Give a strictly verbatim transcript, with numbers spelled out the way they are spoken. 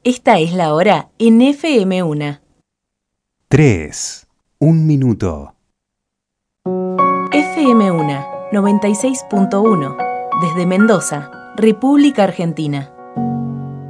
Esta es la hora en F M uno. tres. Un minuto. F M uno, noventa y seis punto uno. Desde Mendoza, República Argentina.